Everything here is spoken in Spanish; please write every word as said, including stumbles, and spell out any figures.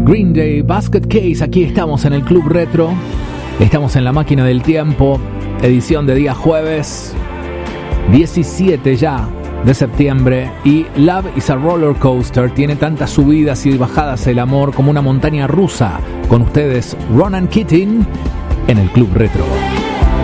Green Day, Basket Case. Aquí estamos en el Club Retro. Estamos en la máquina del tiempo. Edición de día jueves diecisiete ya de septiembre. Y Love is a Roller Coaster. Tiene tantas subidas y bajadas el amor como una montaña rusa. Con ustedes, Ronan Keating en el Club Retro.